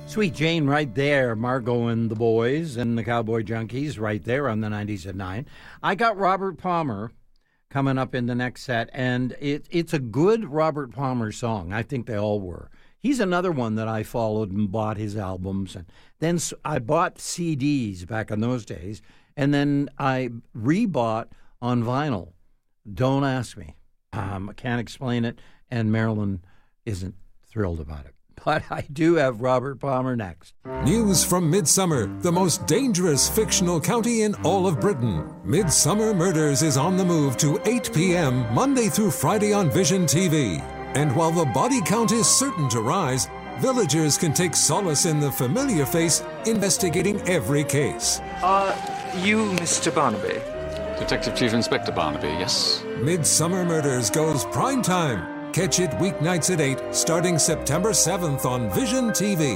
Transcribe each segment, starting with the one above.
Sweet Jane right there, Margot and the Boys and the Cowboy Junkies right there on the 90s at 9. I got Robert Palmer coming up in the next set, and it's a good Robert Palmer song. I think they all were. He's another one that I followed and bought his albums. And then I bought CDs back in those days, and then I rebought on vinyl. Don't ask me. I can't explain it, and Marilyn isn't thrilled about it. But I do have Robert Palmer next. News from Midsomer, the most dangerous fictional county in all of Britain. Midsomer Murders is on the move to 8 p.m. Monday through Friday on Vision TV. And while the body count is certain to rise, villagers can take solace in the familiar face investigating every case. Are you Mr. Barnaby? Detective Chief Inspector Barnaby, yes. Midsomer Murders goes prime time. Catch it weeknights at 8, starting September 7th on Vision TV.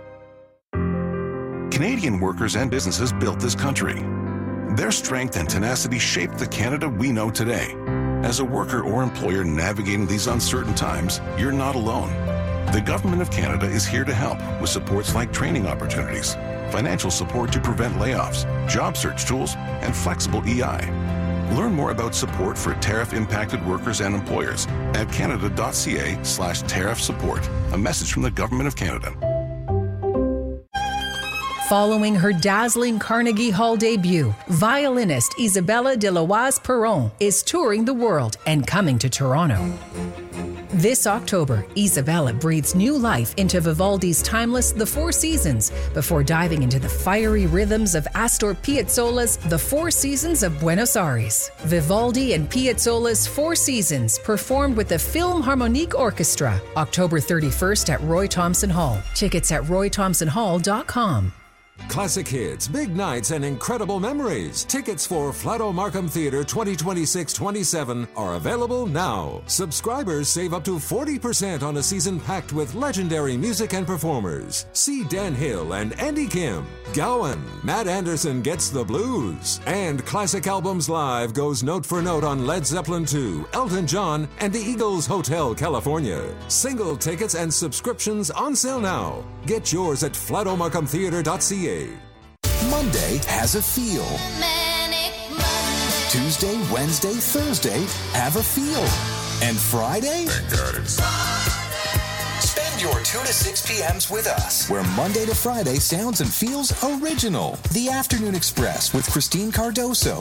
Canadian workers and businesses built this country. Their strength and tenacity shaped the Canada we know today. As a worker or employer navigating these uncertain times, you're not alone. The Government of Canada is here to help with supports like training opportunities, financial support to prevent layoffs, job search tools, and flexible EI. Learn more about support for tariff-impacted workers and employers at canada.ca/tariff support. A message from the Government of Canada. Following her dazzling Carnegie Hall debut, violinist Isabella de Loise-Perron is touring the world and coming to Toronto. This October, Isabella breathes new life into Vivaldi's timeless The Four Seasons before diving into the fiery rhythms of Astor Piazzolla's The Four Seasons of Buenos Aires. Vivaldi and Piazzolla's Four Seasons performed with the Philharmonic Orchestra, October 31st at Roy Thomson Hall. Tickets at roythomsonhall.com. Classic hits, big nights, and incredible memories. Tickets for Flato Markham Theatre 2026-27 are available now. Subscribers save up to 40% on a season packed with legendary music and performers. See Dan Hill and Andy Kim. Gowan, Matt Anderson Gets the Blues. And Classic Albums Live goes note for note on Led Zeppelin II, Elton John, and the Eagles Hotel California. Single tickets and subscriptions on sale now. Get yours at flatomarkhamtheatre.ca. Monday has a feel. Tuesday, Wednesday, Thursday have a feel. And Friday? Thank God it's Friday. Spend your 2 to 6 p.m.s with us, where Monday to Friday sounds and feels original. The Afternoon Express with Christine Cardoso